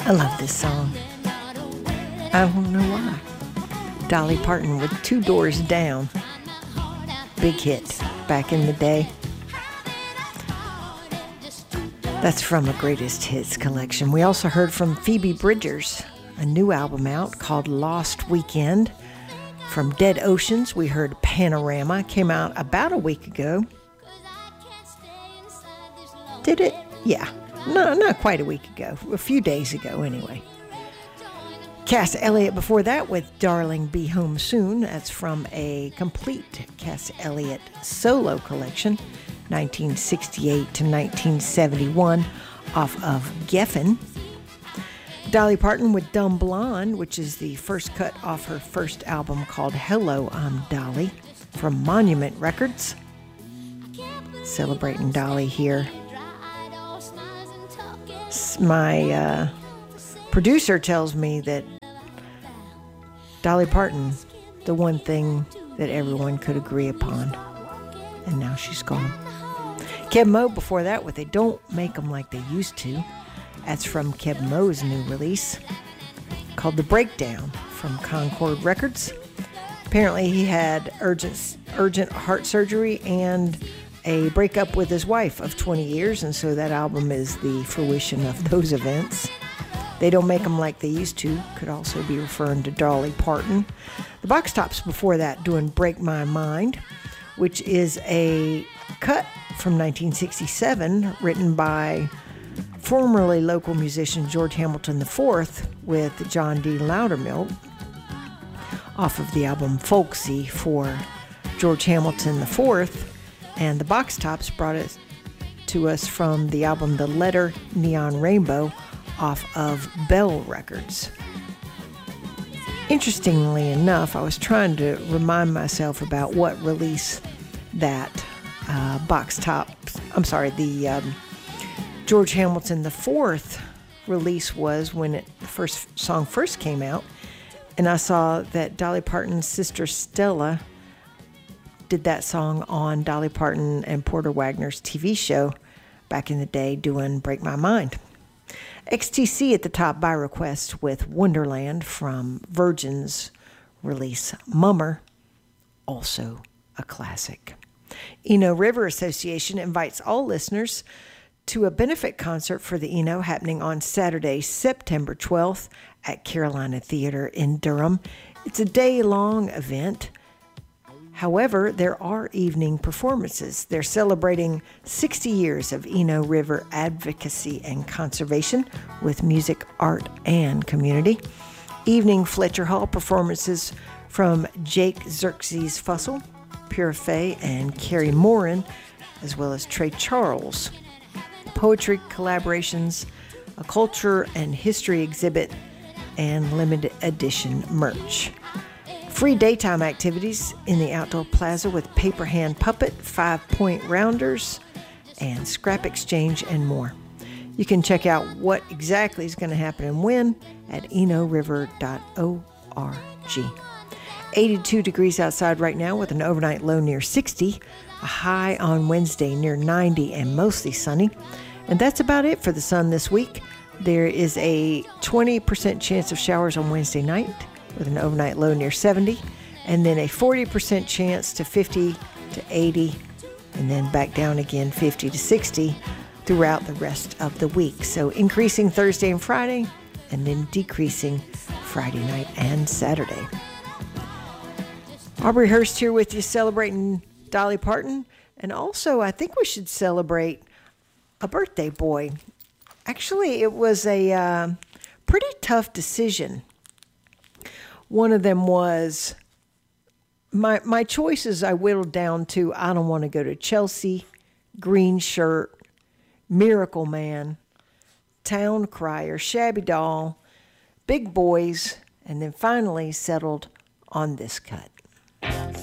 I love this song. I don't know why. Dolly Parton with Two Doors Down. Big hit back in the day. That's from a greatest hits collection. We also heard from Phoebe Bridgers, a new album out called Lost Weekend. From Dead Oceans, we heard Panorama. Came out about a week ago. Did it? Yeah. No, not quite a week ago. A few days ago, anyway. Cass Elliot before that with Darling Be Home Soon. That's from a complete Cass Elliot solo collection, 1968 to 1971, off of Geffen. Dolly Parton with Dumb Blonde, which is the first cut off her first album called Hello, I'm Dolly, from Monument Records. Celebrating Dolly here. My producer tells me that Dolly Parton, the one thing that everyone could agree upon, and now she's gone. Keb Mo before that with They Don't Make 'Em Like They Used To. That's from Keb Mo's new release called The Breakdown from Concord Records. Apparently he had urgent heart surgery and a breakup with his wife of 20 years, and so that album is the fruition of those events. They Don't Make 'Em Like They Used To could also be referring to Dolly Parton. The Box Tops before that doing Break My Mind, which is a cut from 1967 written by formerly local musician George Hamilton IV with John D. Loudermilk off of the album Folksy for George Hamilton IV. And the Box Tops brought it to us from the album The Letter Neon Rainbow off of Bell Records. Interestingly enough, I was trying to remind myself about what release that the George Hamilton IV release was when the first song first came out. And I saw that Dolly Parton's sister Stella did that song on Dolly Parton and Porter Wagner's TV show back in the day doing Break My Mind. XTC at the top by request with Wonderland from Virgin's release Mummer, also a classic. Eno River Association invites all listeners to a benefit concert for the Eno happening on Saturday, September 12th at Carolina Theater in Durham. It's a day-long event. However, there are evening performances. They're celebrating 60 years of Eno River advocacy and conservation with music, art, and community. Evening Fletcher Hall performances from Jake Xerxes Fussell, Pure Fay, and Carrie Morin, as well as Trey Charles. Poetry collaborations, a culture and history exhibit, and limited edition merch. Free daytime activities in the outdoor plaza with paper hand puppet, 5-point rounders, and scrap exchange, and more. You can check out what exactly is going to happen and when at enoriver.org. 82 degrees outside right now with an overnight low near 60, a high on Wednesday near 90 and mostly sunny. And that's about it for the sun this week. There is a 20% chance of showers on Wednesday night with an overnight low near 70, and then a 40% chance to 50 to 80, and then back down again 50 to 60 throughout the rest of the week. So increasing Thursday and Friday, and then decreasing Friday night and Saturday. Aubrey Hurst here with you celebrating Dolly Parton, and also I think we should celebrate a birthday boy. Actually, it was a pretty tough decision. One of them was, my choices I whittled down to, I don't want to go to Chelsea, Green Shirt, Miracle Man, Town Crier, Shabby Doll, Big Boys, and then finally settled on this cut.